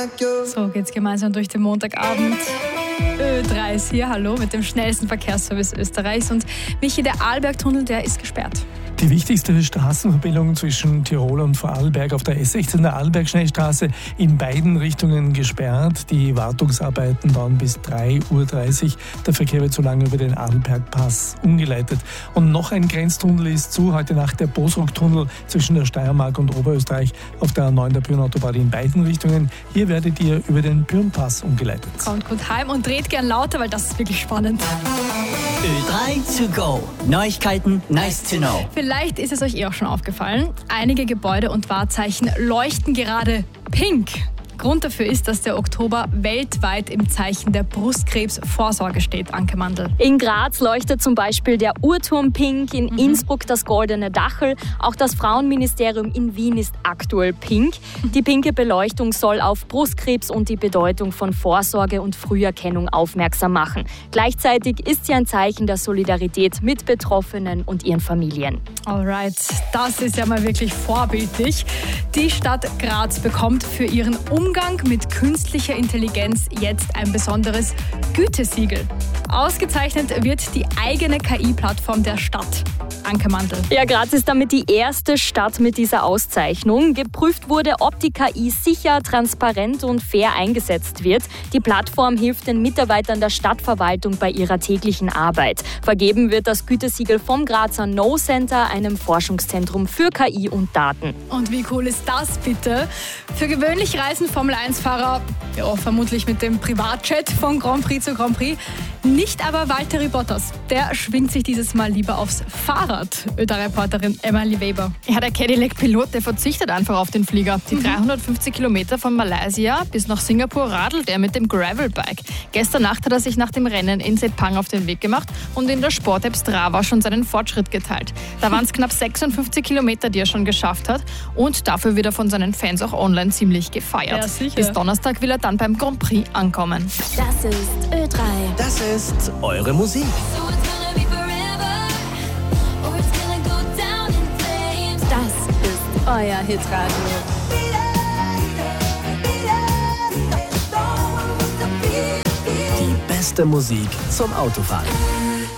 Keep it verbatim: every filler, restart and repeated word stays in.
So geht's gemeinsam durch den Montagabend. Ö drei ist hier, hallo, mit dem schnellsten Verkehrsservice Österreichs. Und Michi, der Arlbergtunnel, der ist gesperrt. Die wichtigste Straßenverbindung zwischen Tirol und Vorarlberg auf der S sechzehn, der Arlberg-Schnellstraße, in beiden Richtungen gesperrt. Die Wartungsarbeiten dauern bis drei Uhr dreißig. Der Verkehr wird so lange über den Arlbergpass umgeleitet. Und noch ein Grenztunnel ist zu. Heute Nacht der Bosrock-Tunnel zwischen der Steiermark und Oberösterreich auf der A neun der Pyrn-Autobahn in beiden Richtungen. Hier werdet ihr über den Pyrn-Pass umgeleitet. Kommt gut heim und dreht gern lauter, weil das ist wirklich spannend. Ö drei to go. Neuigkeiten, nice to know. Vielleicht ist es euch eh auch schon aufgefallen. Einige Gebäude und Wahrzeichen leuchten gerade pink. Grund dafür ist, dass der Oktober weltweit im Zeichen der Brustkrebsvorsorge steht, Anke Mandl. In Graz leuchtet zum Beispiel der Uhrturm pink, in mhm. Innsbruck das goldene Dachel, auch das Frauenministerium in Wien ist aktuell pink. Die pinke Beleuchtung soll auf Brustkrebs und die Bedeutung von Vorsorge und Früherkennung aufmerksam machen. Gleichzeitig ist sie ein Zeichen der Solidarität mit Betroffenen und ihren Familien. Alright, das ist ja mal wirklich vorbildlich. Die Stadt Graz bekommt für ihren Umgang mit künstlicher Intelligenz jetzt ein besonderes Gütesiegel. Ausgezeichnet wird die eigene K I-Plattform der Stadt. Anke Mandl. Ja, Graz ist damit die erste Stadt mit dieser Auszeichnung. Geprüft wurde, ob die K I sicher, transparent und fair eingesetzt wird. Die Plattform hilft den Mitarbeitern der Stadtverwaltung bei ihrer täglichen Arbeit. Vergeben wird das Gütesiegel vom Grazer Know Center, einem Forschungszentrum für K I und Daten. Und wie cool ist das bitte? Für gewöhnlich reisen Formel eins Fahrer, ja, vermutlich mit dem Privatjet von Grand Prix zu Grand Prix. Nicht aber Valtteri Bottas. Der schwingt sich dieses Mal lieber aufs Fahrrad. Ö drei Reporterin Emily Weber. Ja, der Cadillac-Pilot, der verzichtet einfach auf den Flieger. Die mhm. dreihundertfünfzig Kilometer von Malaysia bis nach Singapur radelt er mit dem Gravelbike. Gestern Nacht hat er sich nach dem Rennen in Sepang auf den Weg gemacht und in der Sport-App Strava schon seinen Fortschritt geteilt. Da waren es knapp sechsundfünfzig Kilometer, die er schon geschafft hat. Und dafür wird er von seinen Fans auch online ziemlich gefeiert. Ja, sicher. Bis Donnerstag will er dann beim Grand Prix ankommen. Das ist Ö drei. Das ist eure Musik. Das ist euer Hitradio. Die beste Musik zum Autofahren.